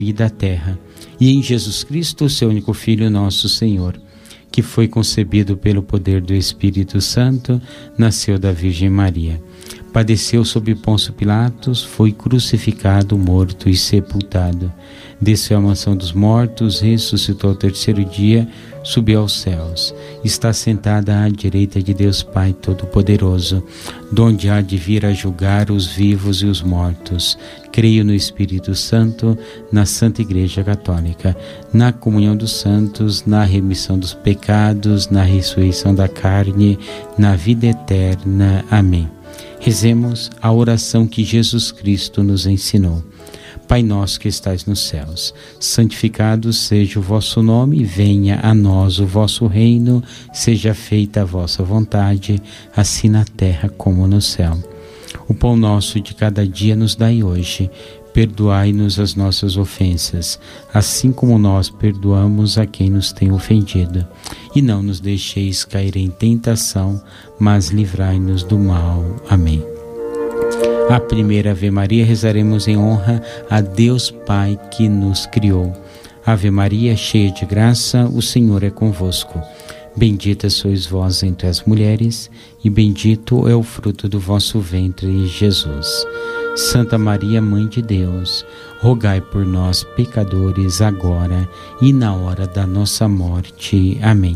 e da terra, e em Jesus Cristo, seu único Filho, nosso Senhor, que foi concebido pelo poder do Espírito Santo, nasceu da Virgem Maria. Padeceu sob Pôncio Pilatos, foi crucificado, morto e sepultado. Desceu à mansão dos mortos, ressuscitou ao terceiro dia, subiu aos céus. Está sentada à direita de Deus Pai Todo-Poderoso, donde há de vir a julgar os vivos e os mortos. Creio no Espírito Santo, na Santa Igreja Católica, na comunhão dos santos, na remissão dos pecados, na ressurreição da carne, na vida eterna. Amém. Rezemos a oração que Jesus Cristo nos ensinou. Pai nosso que estais nos céus, santificado seja o vosso nome, venha a nós o vosso reino, seja feita a vossa vontade, assim na terra como no céu. O pão nosso de cada dia nos dai hoje, perdoai-nos as nossas ofensas, assim como nós perdoamos a quem nos tem ofendido. E não nos deixeis cair em tentação, mas livrai-nos do mal. Amém. A primeira Ave Maria rezaremos em honra a Deus Pai que nos criou. Ave Maria, cheia de graça, o Senhor é convosco. Bendita sois vós entre as mulheres, e bendito é o fruto do vosso ventre, Jesus. Santa Maria, Mãe de Deus, rogai por nós, pecadores, agora e na hora da nossa morte. Amém.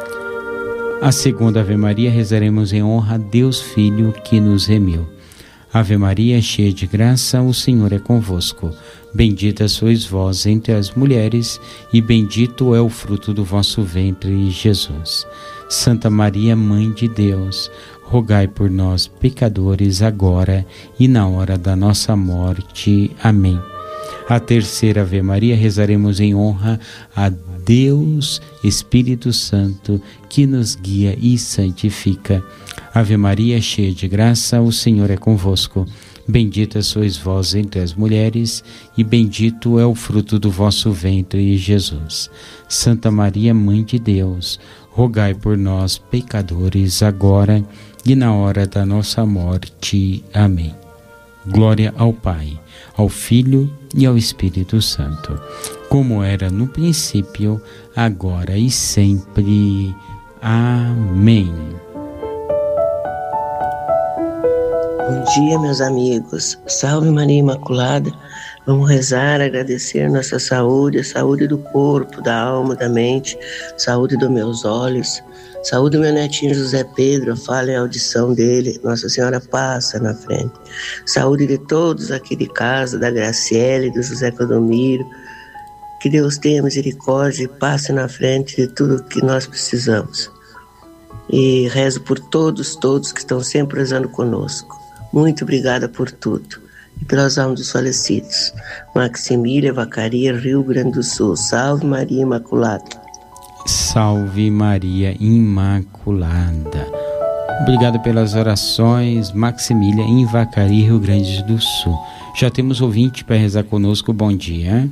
A segunda Ave Maria rezaremos em honra a Deus Filho que nos remiu. Ave Maria, cheia de graça, o Senhor é convosco. Bendita sois vós entre as mulheres, e bendito é o fruto do vosso ventre, Jesus. Santa Maria, Mãe de Deus, rogai por nós, pecadores, agora e na hora da nossa morte. Amém. A terceira Ave Maria rezaremos em honra a Deus Espírito Santo, que nos guia e santifica. Ave Maria, cheia de graça, o Senhor é convosco. Bendita sois vós entre as mulheres, e bendito é o fruto do vosso ventre, Jesus. Santa Maria, Mãe de Deus, rogai por nós, pecadores, agora e na hora da nossa morte. Amém. Glória ao Pai, ao Filho e ao Espírito Santo, como era no princípio, agora e sempre. Amém. Bom dia, meus amigos. Salve Maria Imaculada. Vamos rezar, agradecer nossa saúde, a saúde do corpo, da alma, da mente, saúde dos meus olhos, saúde do meu netinho José Pedro, fala em audição dele, Nossa Senhora passa na frente. Saúde de todos aqui de casa, da Graciele, do José Clodomiro. Que Deus tenha misericórdia e passe na frente de tudo que nós precisamos. E rezo por todos que estão sempre rezando conosco. Muito obrigada por tudo. E pelas almas dos falecidos. Maximília, Vacaria, Rio Grande do Sul. Salve Maria Imaculada. Salve Maria Imaculada. Obrigado pelas orações, Maximília, em Vacaria, Rio Grande do Sul. Já temos ouvinte para rezar conosco. Bom dia.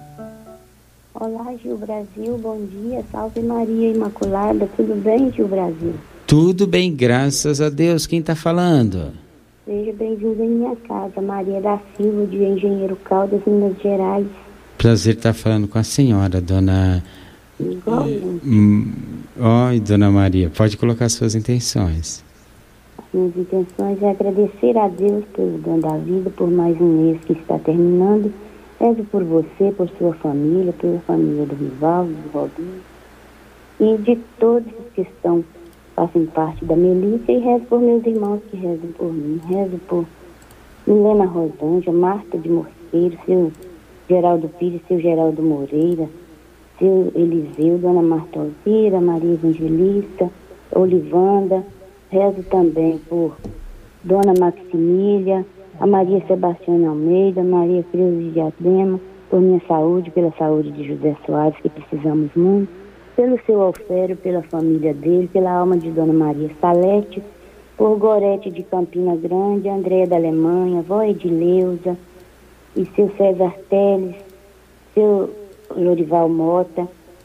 Olá, Gil Brasil, bom dia. Salve Maria Imaculada. Tudo bem, Gil Brasil? Tudo bem, graças a Deus. Quem está falando? Seja bem-vindo em minha casa, Maria da Silva, de Engenheiro Caldas, Minas Gerais. Prazer estar falando com a senhora, dona... Igualmente. Oi, dona Maria, pode colocar suas intenções. Minhas intenções é agradecer a Deus pelo dom da vida, por mais um mês que está terminando. Rezo por você, por sua família, pela família do Rivaldo, do Robinho, e de todos os que fazem parte da milícia, e rezo por meus irmãos que rezam por mim. Rezo por Milena Rosângela, Marta de Mosqueiro, seu Geraldo Pires, seu Geraldo Moreira, seu Eliseu, Dona Marta Alzira, Maria Evangelista, Olivanda. Rezo também por Dona Maximília, a Maria Sebastiana Almeida, Maria Cruz de Diadema, por minha saúde, pela saúde de José Soares, que precisamos muito, pelo seu Alfério, pela família dele, pela alma de Dona Maria Salete, por Gorete de Campina Grande, Andréia da Alemanha, vó Edileuza, e seu César Teles, seu Lorival Mota,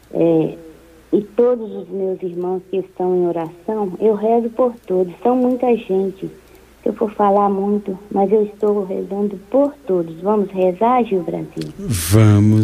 e todos os meus irmãos que estão em oração. Eu rezo por todos, são muita gente. se eu for falar muito, mas eu estou rezando por todos. Vamos rezar, Gil Brasil? Vamos.